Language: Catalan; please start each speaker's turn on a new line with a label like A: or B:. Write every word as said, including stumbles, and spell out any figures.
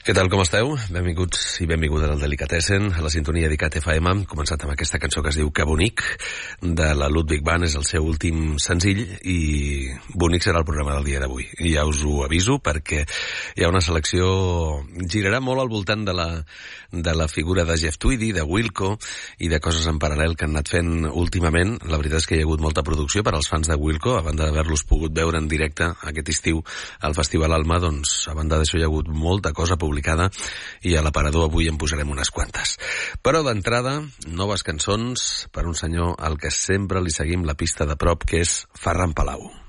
A: Què tal, com esteu? Benvinguts i benvingudes al Delicatessen, a la sintonia d'I C A T F M. Hem començat amb aquesta cançó que es diu Que bonic, de la Ludwig Band, és el seu últim senzill, i bonic serà el programa del dia d'avui. I ja us ho aviso, perquè hi ha una selecció... girarà molt al voltant de la, de la figura de Jeff Tweedy, de Wilco, i de coses en paral·lel que han anat fent últimament. La veritat és que hi ha hagut molta producció per als fans de Wilco, a banda d'haver-los pogut veure en directe aquest estiu al Festival Alma, doncs a banda d'això hi ha hagut molta cosa publicada i a l'aparador avui en posarem unes quantes. Però d'entrada, noves cançons per un senyor al que sempre li seguim la pista de prop, que és Ferran Palau.